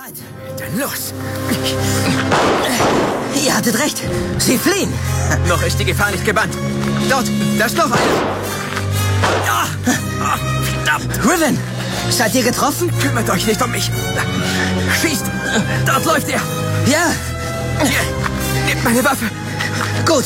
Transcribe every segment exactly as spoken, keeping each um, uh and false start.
Denn los! Ihr hattet recht. Sie fliehen. Noch ist die Gefahr nicht gebannt. Dort, da ist noch einer. Ja. Ah, verdammt. Riven, seid ihr getroffen? Kümmert euch nicht um mich. Schießt. Dort läuft er. Ja. Hier, nehmt meine Waffe. Gut.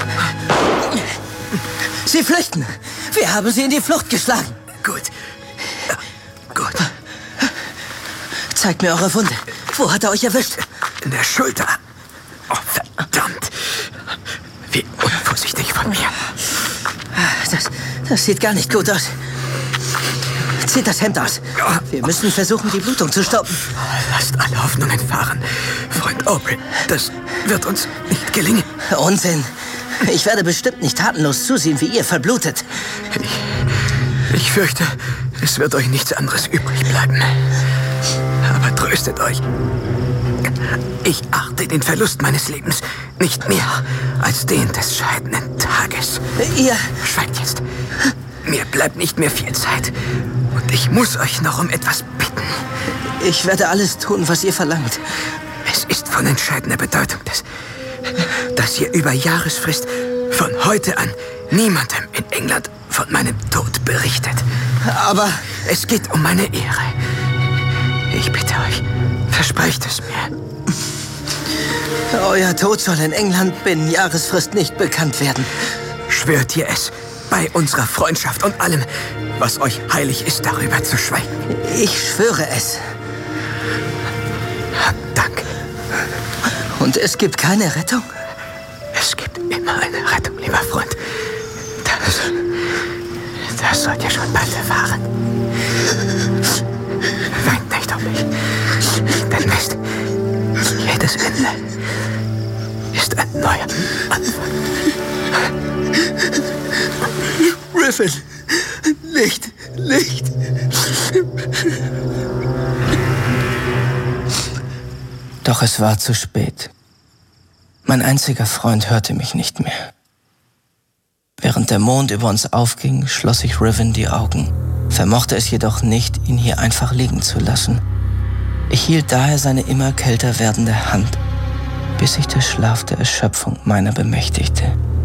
Sie flüchten. Wir haben sie in die Flucht geschlagen. Gut. Ja, gut. Zeigt mir eure Wunde. Wo hat er euch erwischt? In der Schulter. Oh, verdammt. Wie unvorsichtig von mir. Das, das sieht gar nicht gut aus. Zieht das Hemd aus. Wir müssen versuchen, die Blutung zu stoppen. Lasst alle Hoffnungen fahren. Freund Aubrey, das wird uns nicht gelingen. Unsinn. Ich werde bestimmt nicht tatenlos zusehen, wie ihr verblutet. Ich, ich fürchte, es wird euch nichts anderes übrig bleiben. Aber tröstet euch. Ich achte den Verlust meines Lebens nicht mehr als den des scheidenden Tages. Ihr... Schweigt jetzt. Mir bleibt nicht mehr viel Zeit. Und ich muss euch noch um etwas bitten. Ich werde alles tun, was ihr verlangt. Es ist von entscheidender Bedeutung, dass, dass ihr über Jahresfrist von heute an niemandem in England von meinem Tod berichtet. Aber... Es geht um meine Ehre. Ich bitte euch, versprecht es mir. Euer Tod soll in England binnen Jahresfrist nicht bekannt werden. Schwört ihr es, bei unserer Freundschaft und allem, was euch heilig ist, darüber zu schweigen? Ich schwöre es. Danke. Und es gibt keine Rettung? Es gibt immer eine Rettung, lieber Freund. Das, das sollt ihr schon bald erfahren. Weint nicht um mich. Denn wisst, jedes Ende ist ein neuer Anfang. Riven, nicht, nicht. Doch es war zu spät. Mein einziger Freund hörte mich nicht mehr. Während der Mond über uns aufging, schloss ich Riven die Augen, vermochte es jedoch nicht, ihn hier einfach liegen zu lassen. Ich hielt daher seine immer kälter werdende Hand, bis sich der Schlaf der Erschöpfung meiner bemächtigte.